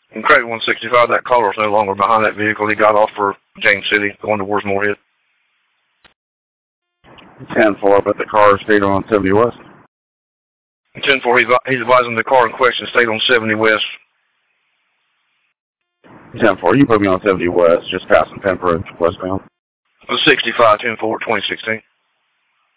In Craig 165, that caller is no longer behind that vehicle. He got off for James City, going towards Moorhead. 10-4, but the car stayed on 70 West. 10-4, he's advising the car in question stayed on 70 West. 10-4, you put me on 70 West, just passing Pembroke westbound. 65, 10-4, 2016.